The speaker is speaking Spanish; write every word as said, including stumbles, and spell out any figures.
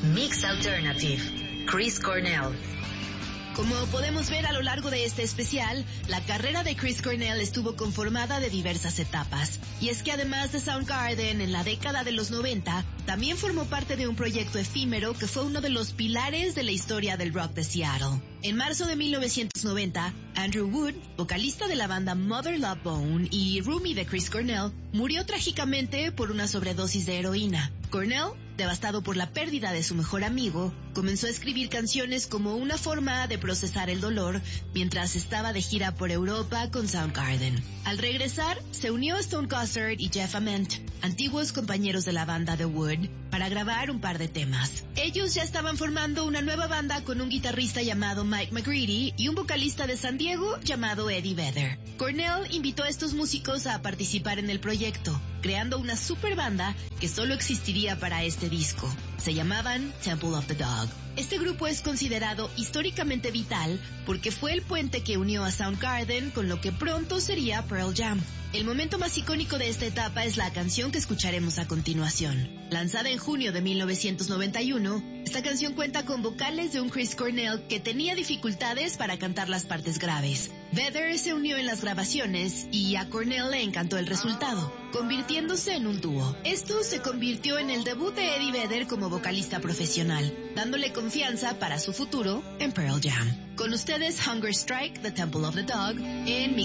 Mix Alternative, Chris Cornell. Como podemos ver a lo largo de este especial, la carrera de Chris Cornell estuvo conformada de diversas etapas. Y es que además de Soundgarden en la década de los noventa, también formó parte de un proyecto efímero que fue uno de los pilares de la historia del rock de Seattle. En marzo de mil novecientos noventa, Andrew Wood, vocalista de la banda Mother Love Bone y roomie de Chris Cornell, murió trágicamente por una sobredosis de heroína. Cornell, devastado por la pérdida de su mejor amigo, comenzó a escribir canciones como una forma de procesar el dolor mientras estaba de gira por Europa con Soundgarden. Al regresar, se unió a Stone Gossard y Jeff Ament, antiguos compañeros de la banda The Wood, para grabar un par de temas. Ellos ya estaban formando una nueva banda con un guitarrista llamado Mike McGreedy y un vocalista de San Diego llamado Eddie Vedder. Cornell invitó a estos músicos a participar en el proyecto, creando una super banda que solo existiría para este disco. Se llamaban Temple of the Dog. Este grupo es considerado históricamente vital porque fue el puente que unió a Soundgarden con lo que pronto sería Pearl Jam. El momento más icónico de esta etapa es la canción que escucharemos a continuación. Lanzada en junio de mil novecientos noventa y uno, esta canción cuenta con vocales de un Chris Cornell que tenía dificultades para cantar las partes graves. Vedder se unió en las grabaciones y a Cornell le encantó el resultado, convirtiéndose en un dúo. Esto se convirtió en el debut de Eddie Vedder como vocalista profesional, dándole confianza para su futuro en Pearl Jam. Con ustedes, Hunger Strike, The Temple of the Dog, en